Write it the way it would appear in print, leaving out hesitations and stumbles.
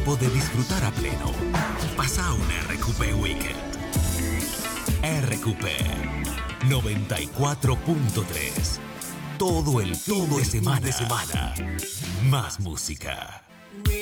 tiempo de disfrutar a pleno. Pasa un RQP Weekend. RQP 94.3. Todo el fin de semana. Más música.